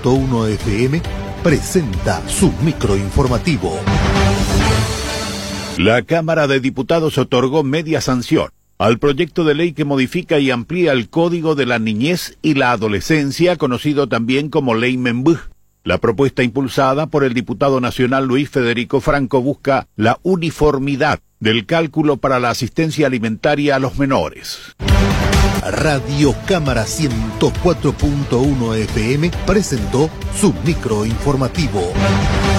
104.1 FM presenta su microinformativo. La Cámara de Diputados otorgó media sanción al proyecto de ley que modifica y amplía el Código de la Niñez y la Adolescencia, conocido también como Ley Membú. La propuesta impulsada por el diputado nacional Luis Federico Franco busca la uniformidad del cálculo para la asistencia alimentaria a los menores. Radio Cámara 104.1 FM presentó su microinformativo.